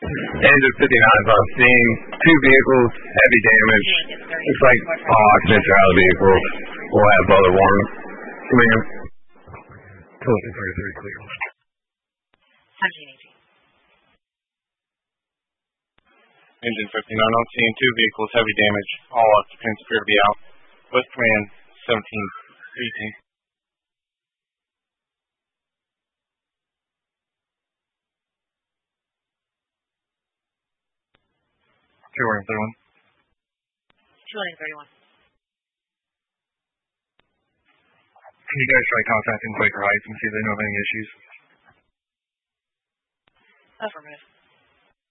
Engine 59 is on scene. 2 vehicles, heavy damage. Looks like all occupants are out of the vehicles. We'll have other warnings. Command. Tilton 33 clear. 1718. Engine 59 on scene. 2 vehicles, heavy damage. All occupants appear to be out. West Command 1718. 231. 231. Can you guys try contacting Quaker Heights and see if they know of any issues? Affirmative.